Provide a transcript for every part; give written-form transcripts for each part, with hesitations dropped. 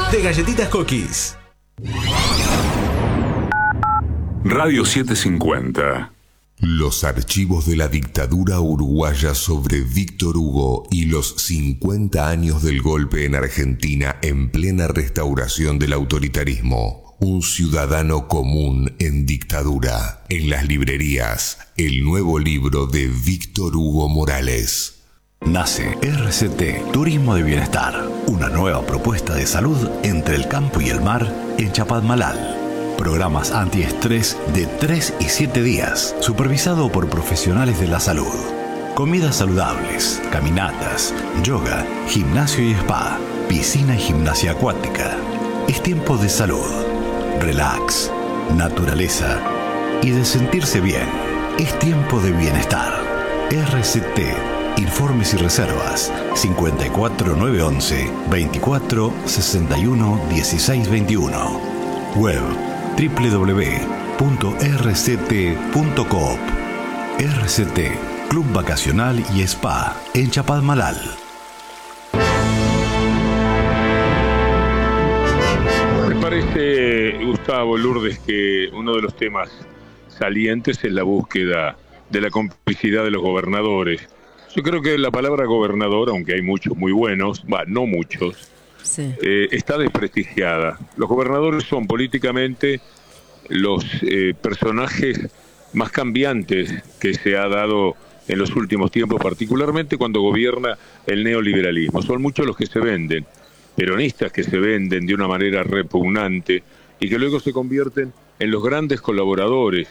de Galletitas Cookies. Radio 750. Los archivos de la dictadura uruguaya sobre Víctor Hugo y los 50 años del golpe en Argentina en plena restauración del autoritarismo. Un ciudadano común en dictadura. En las librerías, el nuevo libro de Víctor Hugo Morales. Nace RCT Turismo de Bienestar, una nueva propuesta de salud entre el campo y el mar en Chapadmalal. Programas antiestrés de 3 y 7 días, supervisado por profesionales de la salud. Comidas saludables, caminatas, yoga, gimnasio y spa, piscina y gimnasia acuática. Es tiempo de salud, relax, naturaleza y de sentirse bien. Es tiempo de bienestar. RCT. Informes y reservas 54911 24 61 16 21. Web www.rct.coop. RCT, Club Vacacional y Spa en Chapadmalal. Me parece, Gustavo, Lourdes, que uno de los temas salientes es la búsqueda de la complicidad de los gobernadores. Yo creo que la palabra gobernador, aunque hay muchos muy buenos, no muchos, sí, está desprestigiada. Los gobernadores son políticamente los personajes más cambiantes que se ha dado en los últimos tiempos, particularmente cuando gobierna el neoliberalismo. Son muchos los que se venden, peronistas que se venden de una manera repugnante y que luego se convierten en los grandes colaboradores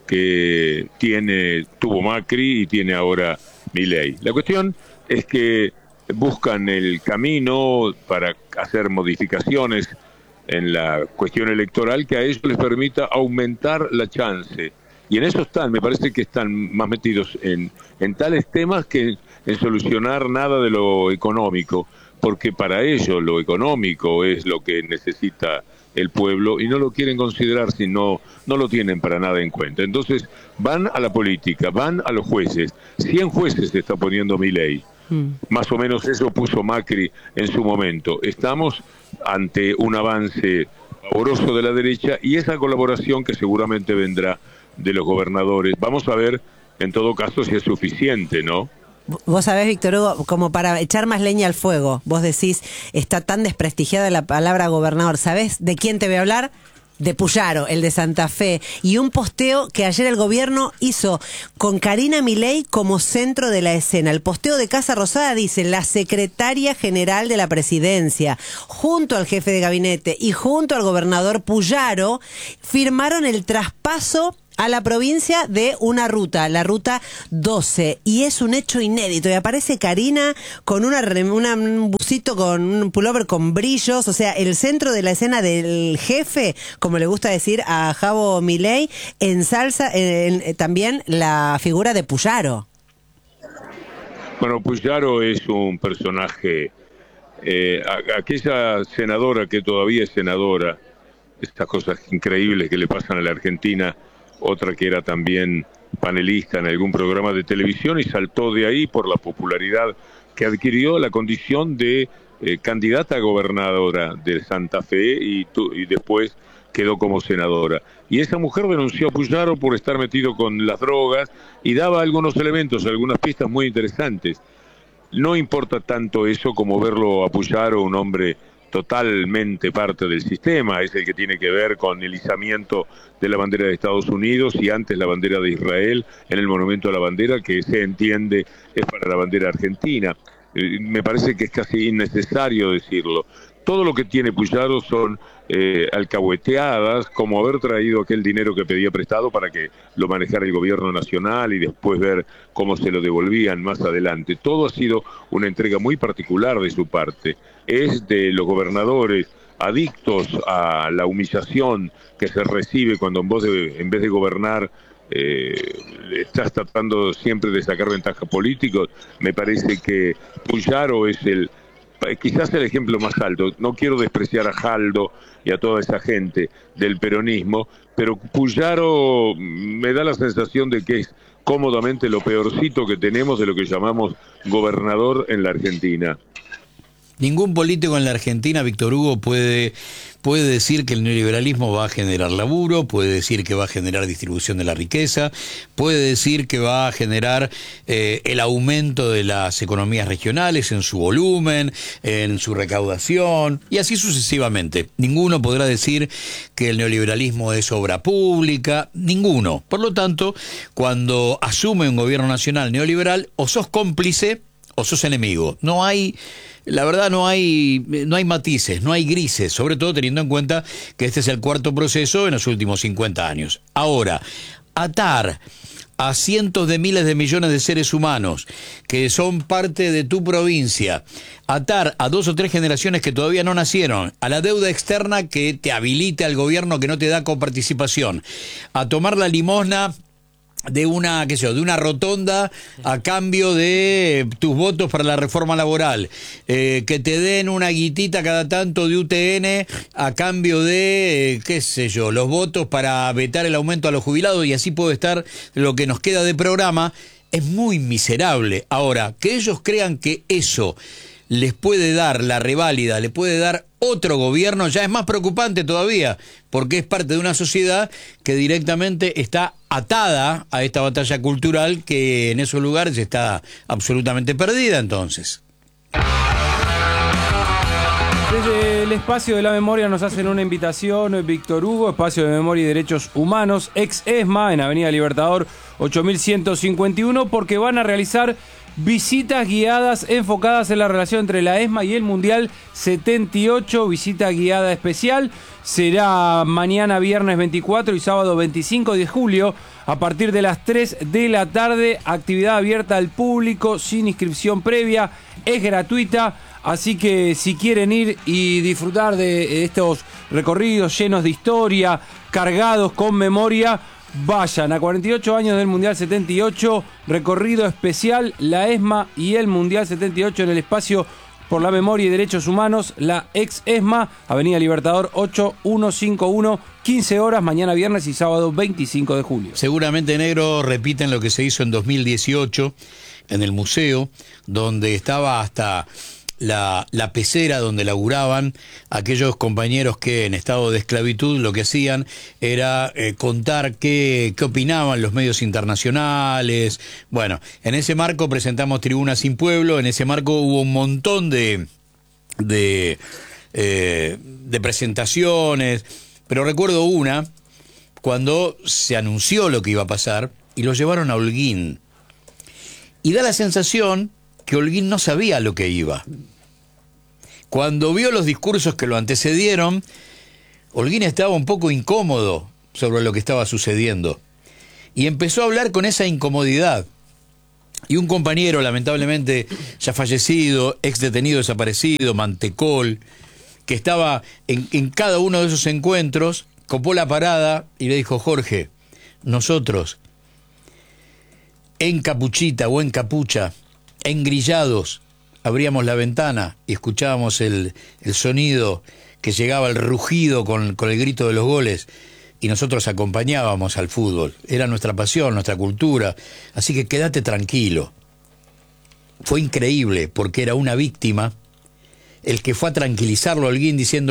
que tuvo Macri y tiene ahora Milei. La cuestión es que buscan el camino para hacer modificaciones en la cuestión electoral que a ellos les permita aumentar la chance. Y en eso están, me parece que están más metidos en tales temas que en solucionar nada de lo económico, porque para ellos lo económico es lo que necesita el pueblo y no lo quieren considerar si no lo tienen para nada en cuenta. Entonces van a la política, van a los jueces. 100 jueces se está poniendo Milei. Más o menos eso puso Macri en su momento. Estamos ante un avance pavoroso de la derecha y esa colaboración que seguramente vendrá de los gobernadores. Vamos a ver, en todo caso, si es suficiente, ¿no? Vos sabés, Víctor Hugo, como para echar más leña al fuego, vos decís, está tan desprestigiada la palabra gobernador. ¿Sabés de quién te voy a hablar? De Puyaro, el de Santa Fe, y un posteo que ayer el gobierno hizo con Karina Milei como centro de la escena. El posteo de Casa Rosada dice: la secretaria general de la presidencia, junto al jefe de gabinete y junto al gobernador Puyaro, firmaron el traspaso a la provincia de una ruta, la ruta 12, y es un hecho inédito, y aparece Karina con un busito, con un pullover con brillos, o sea, el centro de la escena del jefe, como le gusta decir a Javo Milei, ensalza también la figura de Puyaro. Bueno, Puyaro es un personaje, aquella senadora que todavía es senadora, estas cosas increíbles que le pasan a la Argentina, otra que era también panelista en algún programa de televisión y saltó de ahí por la popularidad que adquirió la condición de candidata a gobernadora de Santa Fe y después quedó como senadora. Y esa mujer denunció a Puyaro por estar metido con las drogas y daba algunos elementos, algunas pistas muy interesantes. No importa tanto eso como verlo a Puyaro, un hombre totalmente parte del sistema, es el que tiene que ver con el izamiento de la bandera de Estados Unidos y antes la bandera de Israel en el monumento a la bandera, que se entiende es para la bandera argentina. Me parece que es casi innecesario decirlo. Todo lo que tiene Puyaro son alcahueteadas, como haber traído aquel dinero que pedía prestado para que lo manejara el gobierno nacional y después ver cómo se lo devolvían más adelante. Todo ha sido una entrega muy particular de su parte. Es de los gobernadores adictos a la humillación que se recibe cuando en vez de gobernar estás tratando siempre de sacar ventajas políticos. Me parece que Puyaro es quizás el ejemplo más alto. No quiero despreciar a Jaldo y a toda esa gente del peronismo, pero Puyaro me da la sensación de que es cómodamente lo peorcito que tenemos de lo que llamamos gobernador en la Argentina. Ningún político en la Argentina, Víctor Hugo, puede decir que el neoliberalismo va a generar laburo, puede decir que va a generar distribución de la riqueza, puede decir que va a generar el aumento de las economías regionales en su volumen, en su recaudación, y así sucesivamente. Ninguno podrá decir que el neoliberalismo es obra pública, ninguno. Por lo tanto, cuando asume un gobierno nacional neoliberal, o sos cómplice o sos enemigo. La verdad no hay matices, no hay grises, sobre todo teniendo en cuenta que este es el cuarto proceso en los últimos 50 años. Ahora, atar a cientos de miles de millones de seres humanos que son parte de tu provincia, atar a 2 o 3 generaciones que todavía no nacieron, a la deuda externa que te habilita al gobierno que no te da coparticipación, a tomar la limosna de una rotonda a cambio de tus votos para la reforma laboral, que te den una guitita cada tanto de UTN a cambio de, los votos para vetar el aumento a los jubilados, y así puede estar lo que nos queda de programa, es muy miserable. Ahora, que ellos crean que eso les puede dar la reválida, le puede dar otro gobierno, ya es más preocupante todavía, porque es parte de una sociedad que directamente está atada a esta batalla cultural que en esos lugares está absolutamente perdida entonces. Desde el espacio de la memoria nos hacen una invitación, Víctor Hugo, espacio de memoria y derechos humanos, ex ESMA, en Avenida Libertador 8151, porque van a realizar visitas guiadas enfocadas en la relación entre la ESMA y el Mundial 78, visita guiada especial. Será mañana viernes 24 y sábado 25 de julio a partir de las 3 de la tarde. Actividad abierta al público sin inscripción previa, es gratuita. Así que si quieren ir y disfrutar de estos recorridos llenos de historia, cargados con memoria, vayan. A 48 años del Mundial 78, recorrido especial, la ESMA y el Mundial 78 en el espacio por la memoria y derechos humanos, la ex ESMA, Avenida Libertador 8151, 15 horas, mañana viernes y sábado 25 de julio. Seguramente, negro, repiten lo que se hizo en 2018 en el museo, donde estaba hasta la pecera donde laburaban aquellos compañeros que en estado de esclavitud lo que hacían era contar qué opinaban los medios internacionales. Bueno, en ese marco presentamos Tribuna Sin Pueblo, en ese marco hubo un montón de presentaciones, pero recuerdo una cuando se anunció lo que iba a pasar y lo llevaron a Holguín, y da la sensación que Holguín no sabía lo que iba. Cuando vio los discursos que lo antecedieron, Holguín estaba un poco incómodo sobre lo que estaba sucediendo y empezó a hablar con esa incomodidad. Y un compañero, lamentablemente ya fallecido, ex detenido desaparecido, Mantecol, que estaba en cada uno de esos encuentros, copó la parada y le dijo: Jorge, nosotros en capuchita o en capucha, engrillados, abríamos la ventana y escuchábamos el sonido que llegaba, el rugido con el grito de los goles, y nosotros acompañábamos al fútbol. Era nuestra pasión, nuestra cultura, así que quédate tranquilo. Fue increíble, porque era una víctima el que fue a tranquilizarlo a Holguín diciendo: